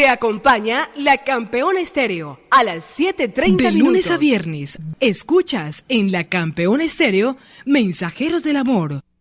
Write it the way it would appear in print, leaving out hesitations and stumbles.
Te acompaña la Campeona Estéreo a las 7:30 de lunes a viernes. Escuchas en la Campeona Estéreo Mensajeros del Amor